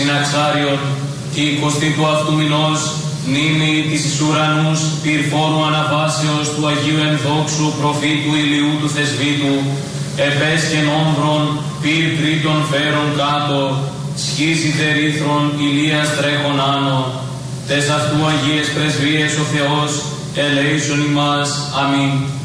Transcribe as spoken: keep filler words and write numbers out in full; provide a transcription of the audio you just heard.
συναξάριον, και εικοστή του αυτού μηνός, μνήμη της εις ουρανούς, πυρφόρου αναβάσεως του Αγίου Ενδόξου προφήτου Ηλιού του Θεσβήτου, επέσχεν όμβρον, πυρ τρίτων φέρον κάτω, σχίζει τερήθρον, ηλίας τρέχον άνω, τες αυτού Αγίες πρεσβείες ο Θεός, ελέησον ημάς. Αμήν.